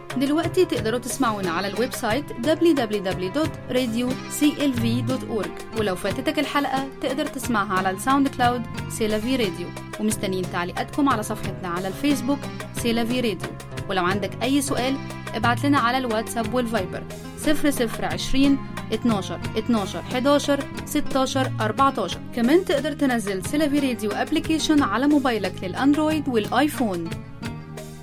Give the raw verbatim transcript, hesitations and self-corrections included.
دلوقتي تقدروا تسمعونا على الويب سايت دبليو دبليو دبليو دوت راديو سي ال في دوت أورج، ولو فاتتك الحلقة تقدر تسمعها على الساوند كلاود سيلافي راديو. ومستنيين تعليقاتكم على صفحتنا على الفيسبوك سيلافي راديو. ولو عندك أي سؤال ابعت لنا على الواتساب والفايبر صفر صفر عشرين اتناشر اتناشر حداشر ستاشر أربعتاشر. كمان تقدر تنزل سيلافي راديو ابليكيشن على موبايلك للأندرويد والآيفون.